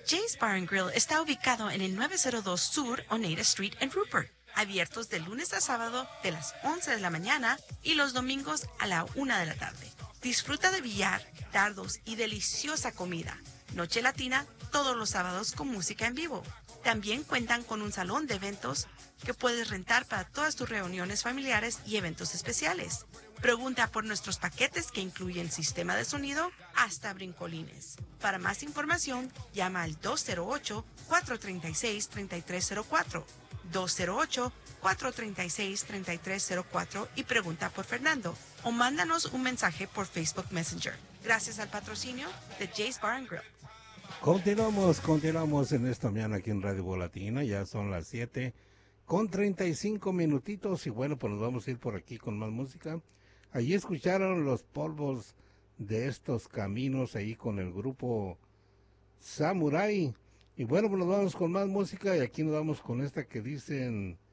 Jay's Bar and Grill está ubicado en el 902 Sur Oneida Street en Rupert. Abiertos de lunes a sábado de las 11 de la mañana y los domingos a la 1 de la tarde. Disfruta de billar, dardos y deliciosa comida. Noche latina todos los sábados con música en vivo. También cuentan con un salón de eventos que puedes rentar para todas tus reuniones familiares y eventos especiales. Pregunta por nuestros paquetes que incluyen sistema de sonido hasta brincolines. Para más información, llama al 208-436-3304. 208-436-3304 y pregunta por Fernando o mándanos un mensaje por Facebook Messenger. Gracias al patrocinio de Jay's Bar and Grill. Continuamos en esta mañana aquí en Radio Latina. Ya son las 7:35 minutitos y bueno, pues nos vamos a ir por aquí con más música. Allí escucharon Los Polvos de Estos Caminos ahí con el grupo Samurai. Y bueno, pues nos vamos con más música y aquí nos vamos con esta que dicen